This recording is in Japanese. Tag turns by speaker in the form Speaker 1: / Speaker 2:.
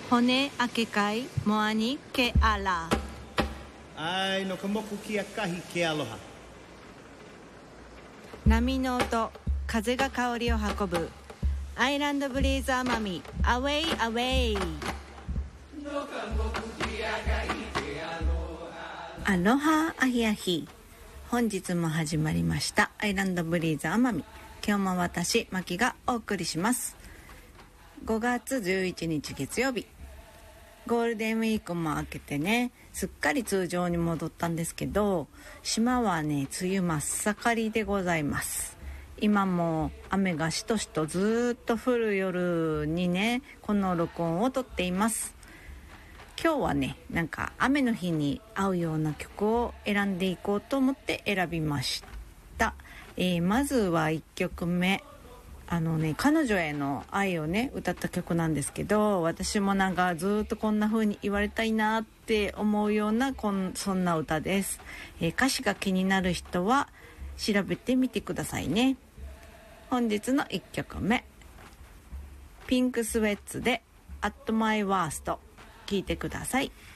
Speaker 1: Hone akekai moani ke ala.
Speaker 2: Ai no ka moku ki a kahi ke aloha.
Speaker 1: 波の音、風が香りを運ぶ。アイランドブリーズ奄美、アウェイアウェイ。アロハアヒアヒ。本日も始まりましたアイランドブリーズ奄美。今日も私マキがお送りします。5月11日月曜日、ゴールデンウィークも明けてね、すっかり通常に戻ったんですけど、島はね、梅雨真っ盛りでございます。今も雨がしとしとずっと降る夜にね、この録音を撮っています。今日はね、なんか雨の日に合うような曲を選んでいこうと思って選びました。まずは1曲目、彼女への愛をね歌った曲なんですけど、私もなんかずっとこんな風に言われたいなって思うようなそんな歌です。歌詞が気になる人は調べてみてくださいね。本日の1曲目、ピンクスウェッツで At My Worst、 聴いてください。